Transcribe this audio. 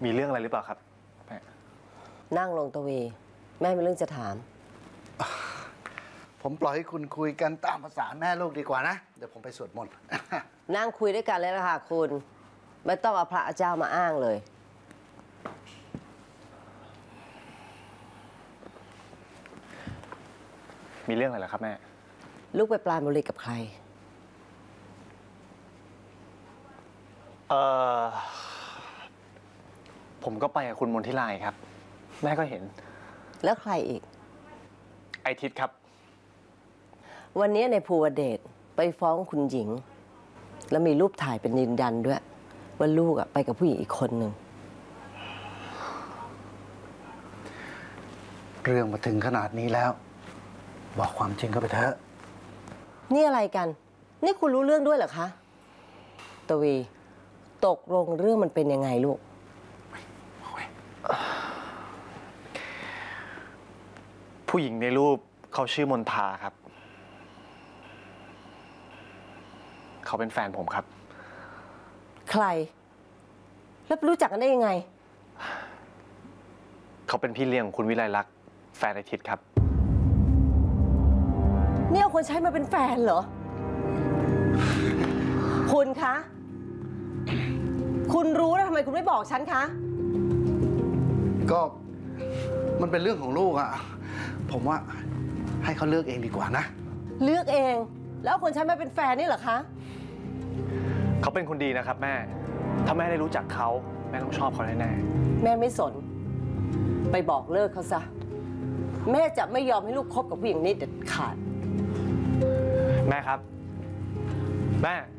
มีเรื่องอะไรหรือเปล่าครับแม่นั่งลงตะวีแม่มีเรื่องจะถามผมปล่อยให้คุณคุยกันตามภาษาแม่ลูกดีกว่านะเดี๋ยวผมไปสวดมนต์นั่งคุยด้วยกันเลยละค่ะคุณไม่ต้องเอาพระเจ้ามาอ้างเลยมีเรื่องอะไรเหรอครับแม่ลูกไปปราณบุรีกับใครผมก็ไปกับคุณมนทิลาครับแม่ก็เห็นแล้วใครอีกไอทิศครับวันนี้ในภูวเดชไปฟ้องคุณหญิงแล้วมีรูปถ่ายเป็นยืนยันด้วยว่าลูกไปกับผู้หญิงอีกคนหนึ่งเรื่องมาถึงขนาดนี้แล้วบอกความจริงก็ไปเถอะนี่อะไรกันนี่คุณรู้เรื่องด้วยเหรอคะตวีตกลงเรื่องมันเป็นยังไงลูกผู้หญิงในรูปเขาชื่อมนทาครับเขาเป็นแฟนผมครับใครแล้วรู้จักกันได้ยังไงเขาเป็นพี่เลี้ยงของคุณวิไลลักษณ์แฟนไอทิศครับนี่เอาคนใช้มาเป็นแฟนเหรอคุณคะคุณรู้แล้วทำไมคุณไม่บอกฉันคะก็มันเป็นเรื่องของลูกอะผมว่าให้เขาเลือกเองดีกว่านะเลือกเองแล้วคนใช้มาเป็นแฟนนี่เหรอคะเขาเป็นคนดีนะครับแม่ถ้าแม่ได้รู้จักเขาแม่ต้องชอบเขาแน่ๆแม่ไม่สนไปบอกเลิกเขาซะแม่จะไม่ยอมให้ลูกคบกับผู้หญิงนี้เด็ดขาดแม่ครับแม่